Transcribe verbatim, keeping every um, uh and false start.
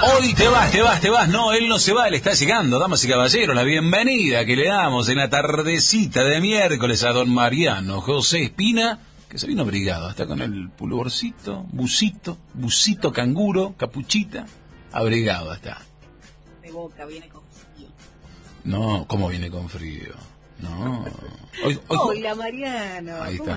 Hoy te vas, te vas, te vas. No, él no se va, él está llegando. Damas y caballeros, la bienvenida que le damos en la tardecita de miércoles a don Mariano José Espina, que se vino abrigado, está con el pulvorcito, busito, busito canguro, capuchita, abrigado está. De boca, viene con frío. No, ¿cómo viene con frío? No. Hoy, hoy, Hola, Mariano. Ahí está.